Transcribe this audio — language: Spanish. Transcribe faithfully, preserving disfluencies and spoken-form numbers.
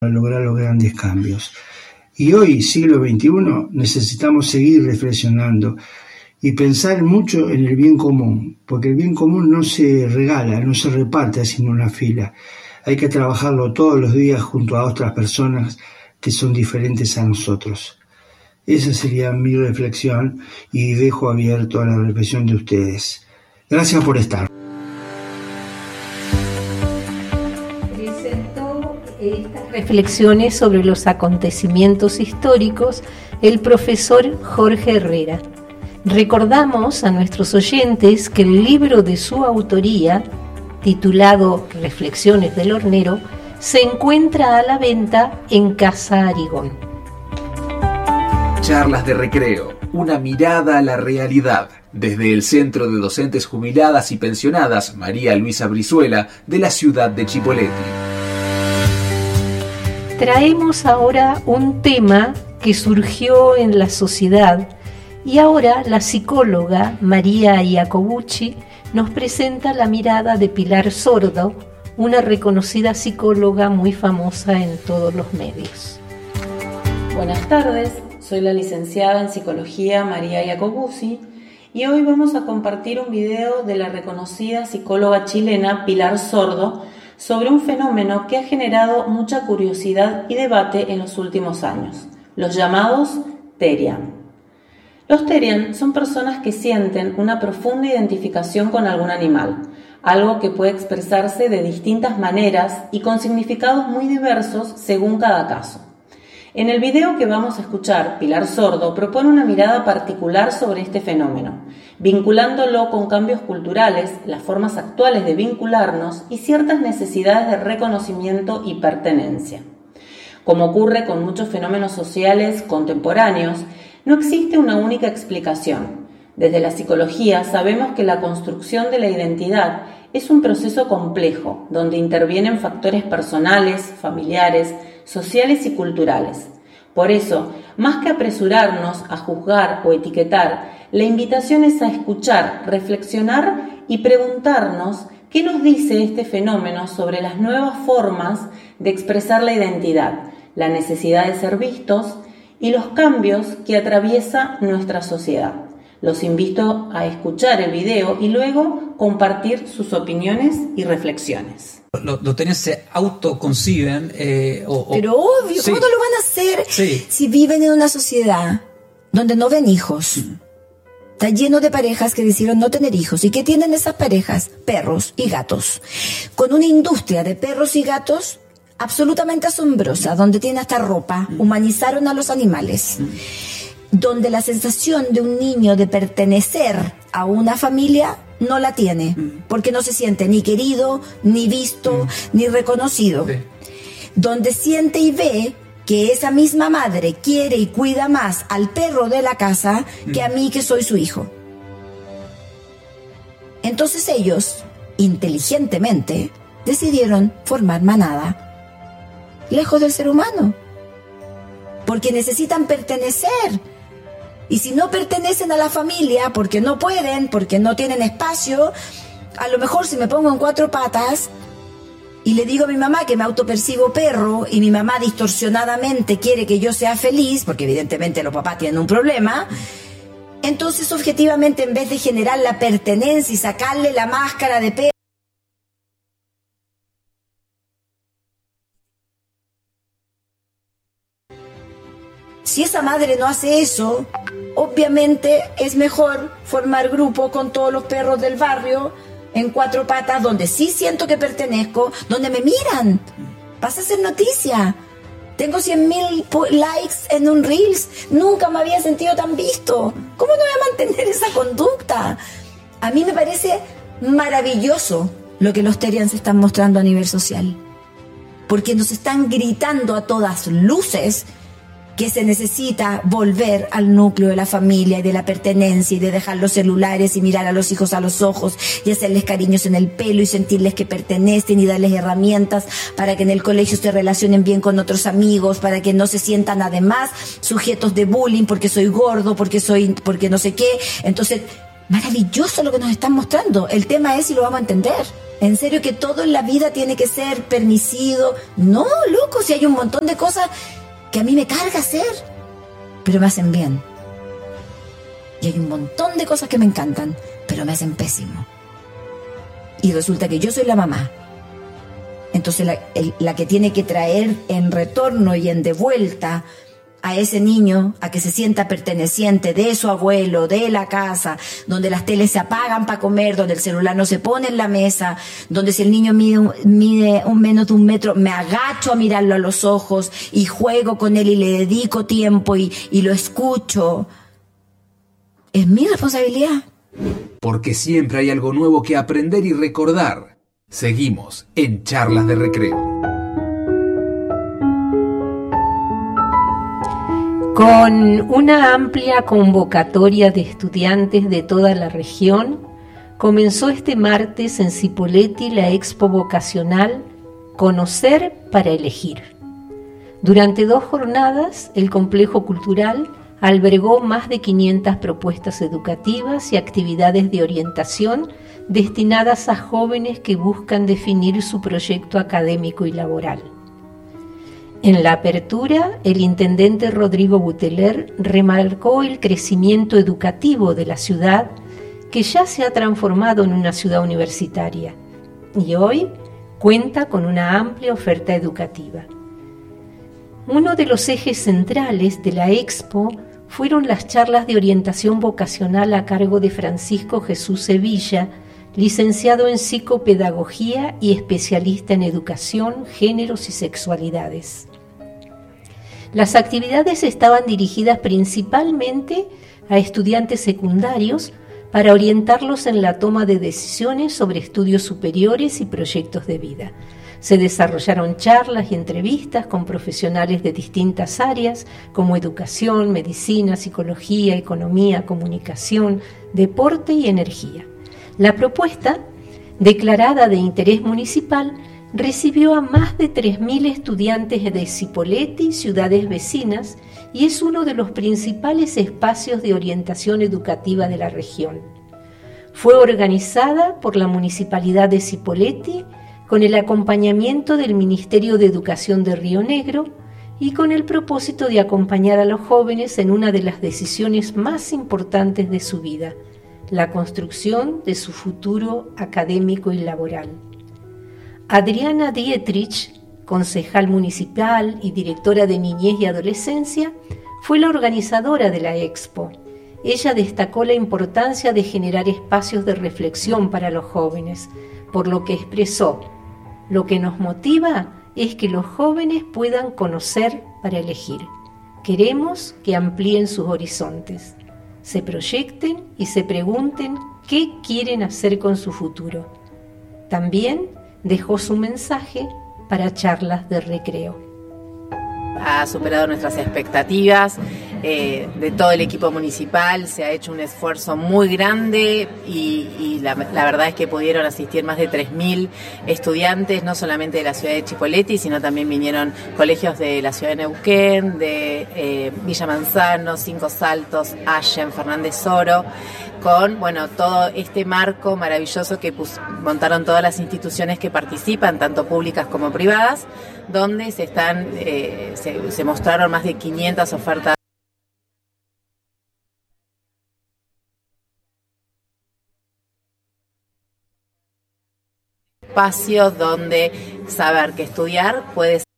para lograr los grandes cambios. Y hoy, siglo veintiuno, necesitamos seguir reflexionando y pensar mucho en el bien común, porque el bien común no se regala, no se reparte así en una fila. Hay que trabajarlo todos los días junto a otras personas que son diferentes a nosotros. Esa sería mi reflexión y dejo abierto a la reflexión de ustedes. Gracias por estar. Presentó estas reflexiones sobre los acontecimientos históricos el profesor Jorge Herrera. Recordamos a nuestros oyentes que el libro de su autoría, titulado Reflexiones del Hornero, se encuentra a la venta en Casa Arigón. Charlas de recreo, una mirada a la realidad, desde el Centro de Docentes Jubiladas y Pensionadas María Luisa Brizuela de la ciudad de Chipoleti. Traemos ahora un tema que surgió en la sociedad y ahora la psicóloga María Iacobucci nos presenta la mirada de Pilar Sordo, una reconocida psicóloga muy famosa en todos los medios. Buenas tardes, soy la licenciada en Psicología María Iacobucci y hoy vamos a compartir un video de la reconocida psicóloga chilena Pilar Sordo sobre un fenómeno que ha generado mucha curiosidad y debate en los últimos años, los llamados Terian. Los Terian son personas que sienten una profunda identificación con algún animal, algo que puede expresarse de distintas maneras y con significados muy diversos según cada caso. En el video que vamos a escuchar, Pilar Sordo propone una mirada particular sobre este fenómeno, vinculándolo con cambios culturales, las formas actuales de vincularnos y ciertas necesidades de reconocimiento y pertenencia. Como ocurre con muchos fenómenos sociales contemporáneos, no existe una única explicación. Desde la psicología sabemos que la construcción de la identidad es un proceso complejo, donde intervienen factores personales, familiares, sociales y culturales. Por eso, más que apresurarnos a juzgar o etiquetar, la invitación es a escuchar, reflexionar y preguntarnos qué nos dice este fenómeno sobre las nuevas formas de expresar la identidad, la necesidad de ser vistos y los cambios que atraviesa nuestra sociedad. Los invito a escuchar el video y luego compartir sus opiniones y reflexiones. Los, los Terian se autoconciben. Eh, o, o, Pero obvio, sí. ¿cómo no lo van a hacer sí. si viven en una sociedad donde no ven hijos? Mm. Está lleno de parejas que decidieron no tener hijos. ¿Y qué tienen esas parejas? Perros y gatos. Con una industria de perros y gatos absolutamente asombrosa, donde tiene hasta ropa, mm. humanizaron a los animales, mm. donde la sensación de un niño de pertenecer a una familia no la tiene, mm. porque no se siente ni querido, ni visto, mm. ni reconocido, sí. donde siente y ve que esa misma madre quiere y cuida más al perro de la casa mm. que a mí que soy su hijo. Entonces ellos, inteligentemente, decidieron formar manada, lejos del ser humano, porque necesitan pertenecer. Y si no pertenecen a la familia, porque no pueden, porque no tienen espacio, a lo mejor si me pongo en cuatro patas y le digo a mi mamá que me autopercibo perro y mi mamá distorsionadamente quiere que yo sea feliz, porque evidentemente los papás tienen un problema, entonces objetivamente en vez de generar la pertenencia y sacarle la máscara de perro, si esa madre no hace eso, obviamente es mejor formar grupo con todos los perros del barrio en cuatro patas, donde sí siento que pertenezco, donde me miran. Vas a hacer noticia. Tengo cien mil likes en un Reels. Nunca me había sentido tan visto. ¿Cómo no voy a mantener esa conducta? A mí me parece maravilloso lo que los Terians están mostrando a nivel social. Porque nos están gritando a todas luces que se necesita volver al núcleo de la familia y de la pertenencia y de dejar los celulares y mirar a los hijos a los ojos y hacerles cariños en el pelo y sentirles que pertenecen y darles herramientas para que en el colegio se relacionen bien con otros amigos, para que no se sientan además sujetos de bullying porque soy gordo, porque soy, porque no sé qué. Entonces, maravilloso lo que nos están mostrando. El tema es si lo vamos a entender. ¿En serio que todo en la vida tiene que ser permisido? No, loco, si hay un montón de cosas que a mí me carga hacer, pero me hacen bien. Y hay un montón de cosas que me encantan, pero me hacen pésimo. Y resulta que yo soy la mamá. Entonces la, el, la que tiene que traer en retorno y en devuelta a ese niño a que se sienta perteneciente de su abuelo, de la casa, donde las teles se apagan para comer, donde el celular no se pone en la mesa, donde si el niño mide, un, mide un menos de un metro, me agacho a mirarlo a los ojos y juego con él y le dedico tiempo y, y lo escucho. ¿Es mi responsabilidad? Porque siempre hay algo nuevo que aprender y recordar. Seguimos en Charlas de Recreo. Con una amplia convocatoria de estudiantes de toda la región, comenzó este martes en Cipolletti la expo vocacional Conocer para Elegir. Durante dos jornadas, el complejo cultural albergó más de quinientas propuestas educativas y actividades de orientación destinadas a jóvenes que buscan definir su proyecto académico y laboral. En la apertura, el intendente Rodrigo Buteler remarcó el crecimiento educativo de la ciudad, que ya se ha transformado en una ciudad universitaria y hoy cuenta con una amplia oferta educativa. Uno de los ejes centrales de la expo fueron las charlas de orientación vocacional a cargo de Francisco Jesús Sevilla, licenciado en psicopedagogía y especialista en educación, géneros y sexualidades. Las actividades estaban dirigidas principalmente a estudiantes secundarios para orientarlos en la toma de decisiones sobre estudios superiores y proyectos de vida. Se desarrollaron charlas y entrevistas con profesionales de distintas áreas como educación, medicina, psicología, economía, comunicación, deporte y energía. La propuesta, declarada de interés municipal, recibió a más de tres mil estudiantes de Cipolletti y ciudades vecinas y es uno de los principales espacios de orientación educativa de la región. Fue organizada por la Municipalidad de Cipolletti con el acompañamiento del Ministerio de Educación de Río Negro y con el propósito de acompañar a los jóvenes en una de las decisiones más importantes de su vida, la construcción de su futuro académico y laboral. Adriana Dietrich, concejal municipal y directora de Niñez y Adolescencia, fue la organizadora de la expo. Ella destacó la importancia de generar espacios de reflexión para los jóvenes, por lo que expresó: lo que nos motiva es que los jóvenes puedan conocer para elegir. Queremos que amplíen sus horizontes, se proyecten y se pregunten qué quieren hacer con su futuro. También dejó su mensaje para Charlas de Recreo. Ha superado nuestras expectativas eh, de todo el equipo municipal, se ha hecho un esfuerzo muy grande y, y la, la verdad es que pudieron asistir más de tres mil estudiantes, no solamente de la ciudad de Cipolletti, sino también vinieron colegios de la ciudad de Neuquén, de eh, Villa Manzano, Cinco Saltos, Allen, Fernández Oro, con bueno todo este marco maravilloso que pus, montaron todas las instituciones que participan, tanto públicas como privadas, donde se están eh, se, se mostraron más de quinientas ofertas espacios donde saber que estudiar puede